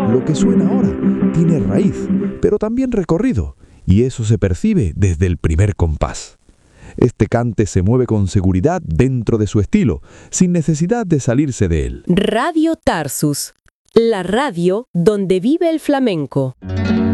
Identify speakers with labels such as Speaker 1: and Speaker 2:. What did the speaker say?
Speaker 1: Lo que suena ahora tiene raíz, pero también recorrido, y eso se percibe desde el primer compás. Este cante se mueve con seguridad dentro de su estilo, sin necesidad de salirse de él.
Speaker 2: Radio Tarsus, la radio donde vive el flamenco.